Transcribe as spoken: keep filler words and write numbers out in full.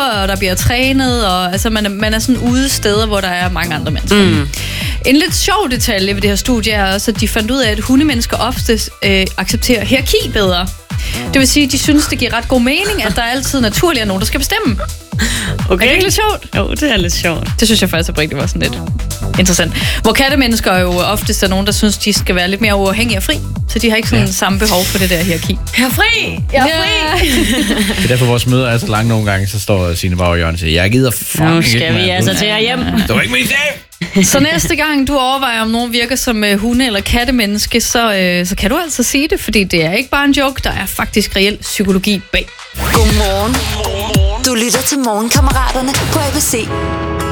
og der bliver trænet, og altså, man, er, man er sådan ude steder, hvor der er mange andre mennesker. Mm. En lidt sjov detalje ved det her studie er også, at de fandt ud af, at hundemennesker oftest øh, accepterer hierarki bedre. Det vil sige, at de synes, det giver ret god mening, at der altid naturligt er nogen, der skal bestemme. Okay. Er det ikke lidt sjovt? Jo, det er lidt sjovt. Det synes jeg faktisk oprigtigt var sådan lidt interessant. Hvor kattemennesker jo oftest er nogen, der synes, de skal være lidt mere uafhængige og fri. Så de har ikke sådan ja. samme behov for det der hierarki. Jeg er fri! Jeg er fri! Det er derfor, vores møder er så lange nogle gange, så står Signe bare over hjørnet og siger, jeg gider fucking nu skal vi altså til hjem. Du er ikke min chef! Så næste gang du overvejer, om nogen virker som uh, hunde- eller kattemenneske, så, uh, så kan du altså sige det, fordi det er ikke bare en joke, der er faktisk reel psykologi bag. Godmorgen. Du lytter til Morgenkammeraterne på A B C.